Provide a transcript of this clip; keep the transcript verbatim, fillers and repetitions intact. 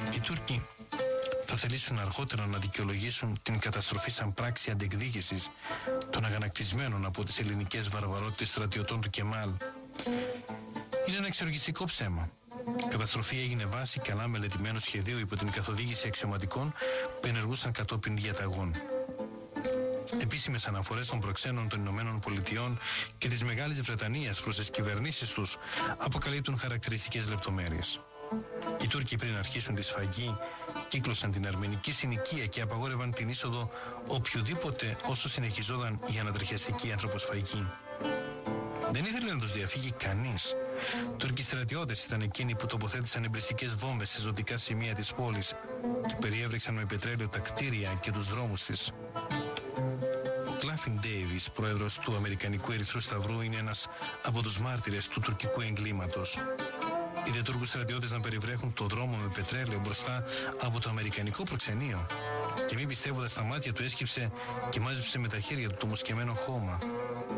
Οι Τούρκοι θα θελήσουν αργότερα να δικαιολογήσουν την καταστροφή σαν πράξη αντεκδίκησης των αγανακτισμένων από τις ελληνικές βαρβαρότητες στρατιωτών του Κεμάλ. Είναι ένα εξοργιστικό ψέμα. Η καταστροφή έγινε βάση καλά μελετημένου σχεδίου υπό την καθοδήγηση αξιωματικών που ενεργούσαν κατόπιν διαταγών. Επίσημες αναφορές των προξένων των Ηνωμένων Πολιτειών και της Μεγάλης Βρετανίας προς τις κυβερνήσεις τους αποκαλύπτουν χαρακτηριστικές λεπτομέρειες. Οι Τούρκοι πριν αρχίσουν τη σφαγή κύκλωσαν την αρμενική συνοικία και απαγόρευαν την είσοδο οποιοδήποτε όσο συνεχιζόταν η ανατριχιαστική ανθρωποσφαγή. Δεν ήθελε να τους διαφύγει κανείς. Τούρκοι στρατιώτες ήταν εκείνοι που τοποθέτησαν εμπριστικές βόμβες σε ζωτικά σημεία της πόλης και περιέβρεξαν με πετρέλαιο τα κτίρια και τους δρόμους της. Ο Κλάφιν Ντέιβις, πρόεδρος του Αμερικανικού Ερυθρού Σταυρού, είναι ένας από τους μάρτυρες του τουρκικού εγκλήματος. Είδε Τούρκους στρατιώτες να περιβρέχουν το δρόμο με πετρέλαιο μπροστά από το αμερικανικό προξενείο και μη πιστεύοντας τα μάτια του έσκυψε και μάζεψε με τα χέρια του το μουσκεμένο χώμα.